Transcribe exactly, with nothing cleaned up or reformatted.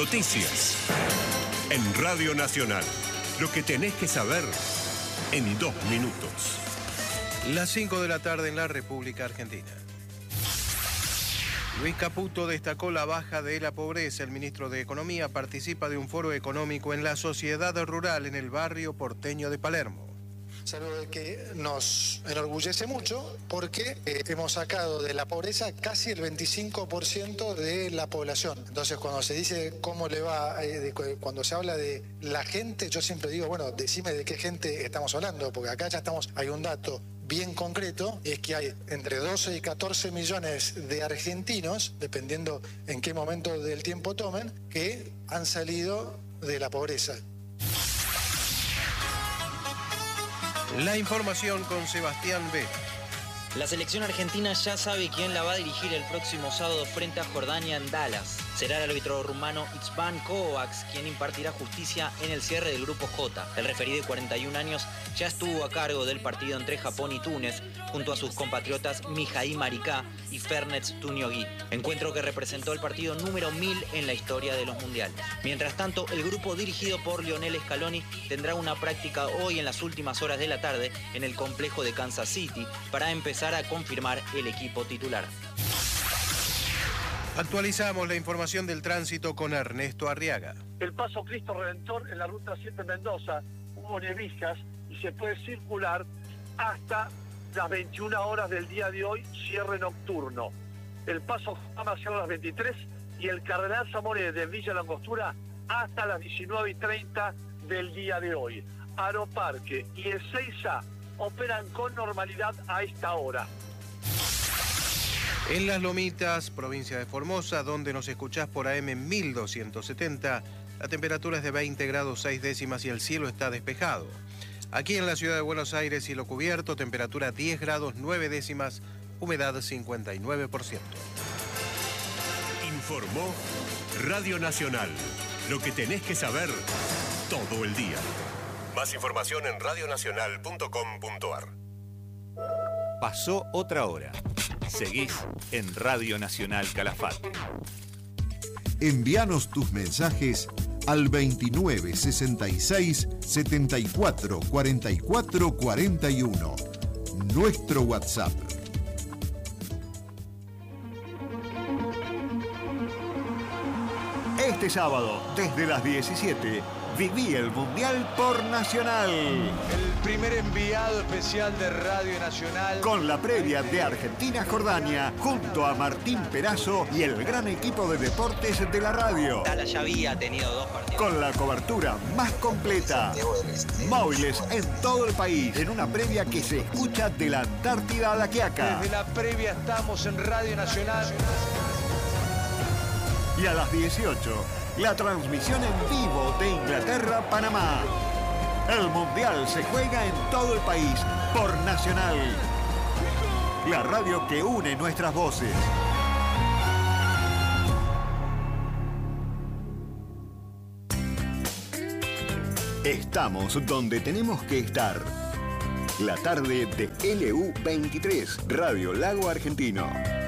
Noticias. En Radio Nacional. Lo que tenés que saber en dos minutos. Las cinco de la tarde en la República Argentina. Luis Caputo destacó la baja de la pobreza. El ministro de Economía participa de un foro económico en la sociedad rural en el barrio porteño de Palermo. Es algo que nos enorgullece mucho porque eh, hemos sacado de la pobreza casi el veinticinco por ciento de la población. Entonces, cuando se dice cómo le va, eh, de, cuando se habla de la gente, yo siempre digo, bueno, decime de qué gente estamos hablando, porque acá ya estamos, hay un dato bien concreto, es que hay entre doce y catorce millones de argentinos, dependiendo en qué momento del tiempo tomen, que han salido de la pobreza. La información con Sebastián B. La selección argentina ya sabe quién la va a dirigir el próximo sábado frente a Jordania en Dallas. Será el árbitro rumano Itzban Kovacs quien impartirá justicia en el cierre del Grupo J. El referí de cuarenta y un años ya estuvo a cargo del partido entre Japón y Túnez, junto a sus compatriotas Mijaí Maricá y Fernets Tuñogui. Encuentro que representó el partido número mil en la historia de los mundiales. Mientras tanto, el grupo dirigido por Lionel Scaloni tendrá una práctica hoy en las últimas horas de la tarde en el complejo de Kansas City para empezar a confirmar el equipo titular. Actualizamos la información del tránsito con Ernesto Arriaga. El paso Cristo Redentor en la ruta siete Mendoza, hubo nevijas y se puede circular hasta las veintiuna horas del día de hoy, cierre nocturno. El paso Jama cierra a las veintitrés y el Cardenal Zamoré de Villa Langostura hasta las diecinueve y treinta del día de hoy. Aeroparque y Ezeiza operan con normalidad a esta hora. En Las Lomitas, provincia de Formosa, donde nos escuchás por A M mil doscientos setenta, la temperatura es de veinte grados seis décimas y el cielo está despejado. Aquí en la ciudad de Buenos Aires, cielo cubierto, temperatura diez grados nueve décimas, humedad cincuenta y nueve por ciento. Informó Radio Nacional. Lo que tenés que saber todo el día. Más información en radio nacional punto com punto a r. Pasó otra hora. Seguís en Radio Nacional Calafate. Envíanos tus mensajes al veintinueve sesenta y seis setenta y cuatro cuarenta y cuatro cuarenta y uno. Nuestro WhatsApp. Este sábado, desde las diecisiete, viví el Mundial por Nacional. El primer enviado especial de Radio Nacional. Con la previa de Argentina-Jordania, junto a Martín Perazo y el gran equipo de deportes de la radio. Tala ya había tenido dos partidos. Con la cobertura más completa. Móviles en todo el país, en una previa que se escucha de la Antártida a la Quiaca. Desde la previa estamos en Radio Nacional. Y a las dieciocho, la transmisión en vivo de Inglaterra-Panamá. El Mundial se juega en todo el país por Nacional. La radio que une nuestras voces. Estamos donde tenemos que estar. La tarde de L U veintitrés, Radio Lago Argentino.